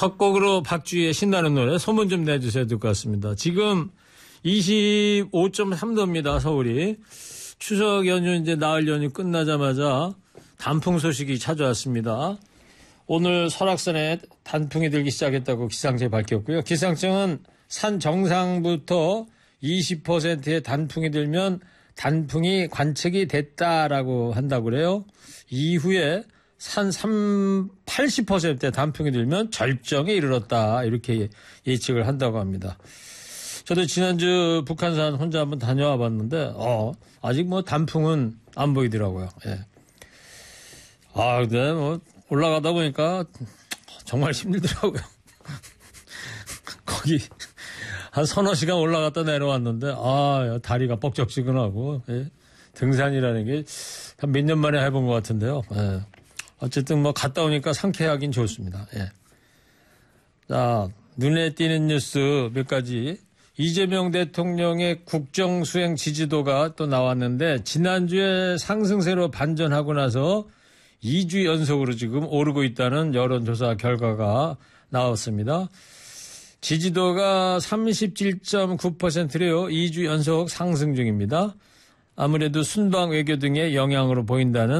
첫 곡으로 박주희의 신나는 노래 소문 좀 내주셔야 될 것 같습니다. 지금 25.3도입니다. 서울이. 추석 연휴 이제 나흘 연휴 끝나자마자 단풍 소식이 찾아왔습니다. 오늘 설악산에 단풍이 들기 시작했다고 기상청이 밝혔고요. 기상청은 산 정상부터 20%의 단풍이 들면 단풍이 관측이 됐다라고 한다고 그래요. 이후에 산 80%의 단풍이 들면 절정에 이르렀다 이렇게 예측을 한다고 합니다. 저도 지난주 북한산 혼자 한번 다녀와 봤는데 아직 뭐 단풍은 안 보이더라고요. 예. 근데 뭐 올라가다 보니까 정말 힘들더라고요. 거기 한 서너 시간 올라갔다 내려왔는데 다리가 뻑적지근하고 예. 등산이라는 게 한 몇 년 만에 해본 것 같은데요. 예. 어쨌든 뭐 갔다 오니까 상쾌하긴 좋습니다. 예. 자, 눈에 띄는 뉴스 몇 가지. 이재명 대통령의 국정수행 지지도가 또 나왔는데 지난주에 상승세로 반전하고 나서 2주 연속으로 지금 오르고 있다는 여론조사 결과가 나왔습니다. 지지도가 37.9%래요. 2주 연속 상승 중입니다. 아무래도 순방 외교 등의 영향으로 보인다는